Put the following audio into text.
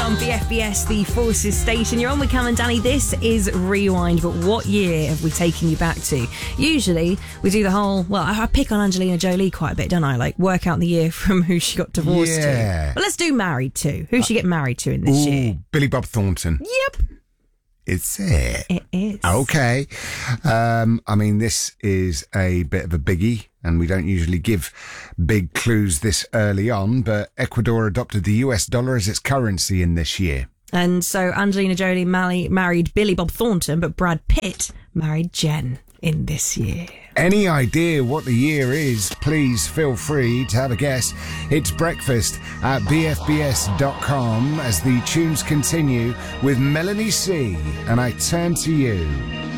on BFBS, the Forces station. You're on with Cam and Danny. This is Rewind, but what year have we taken you back to? Usually, we do the whole, well, I pick on Angelina Jolie quite a bit, don't I? Like, work out the year from who she got divorced to. But let's do married to. Who she get married to in this year? Billy Bob Thornton. Yep. Is it? It is. Okay. I mean, this is a bit of a biggie, and we don't usually give big clues this early on, but Ecuador adopted the US dollar as its currency in this year. And so Angelina Jolie married Billy Bob Thornton, but Brad Pitt married Jen in this year. Any idea what the year is, please feel free to have a guess. It's breakfast at bfbs.com as the tunes continue with Melanie C. And I turn to you.